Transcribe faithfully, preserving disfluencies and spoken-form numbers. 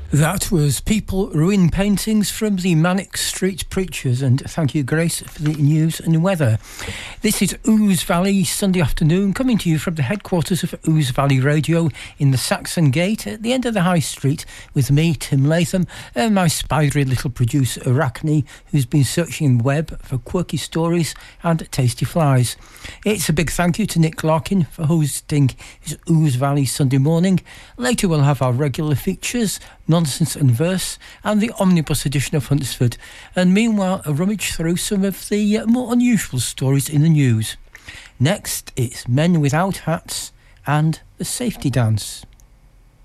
That was People Ruin Paintings from the Manic Street Preachers, and thank you, Grace, for the news and weather. This is Ouse Valley Sunday afternoon, coming to you from the headquarters of Ouse Valley Radio in the Saxon Gate at the end of the High Street, with me, Tim Latham, and my spidery little producer, Arachne, who's been searching the web for quirky stories and tasty flies. It's a big thank you to Nick Larkin for hosting his Ouse Valley Sunday morning. Later we'll have our regular features, Nonsense and Verse, and the omnibus edition of Huntsford, and meanwhile a rummage through some of the uh, more unusual stories in the news. Next, it's Men Without Hats and the Safety Dance.